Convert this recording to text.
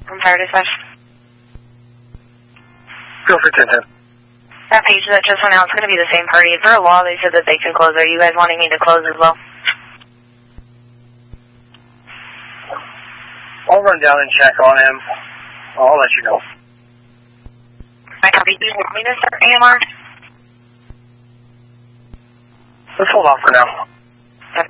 from Fire Dispatch. Go for 1010. That page that just went out, it's going to be the same party. For a law, they said that they can close. Are you guys wanting me to close as well? I'll run down and check on him. I'll let you know. I copy. Do you want me to start AMR? Let's hold off for now.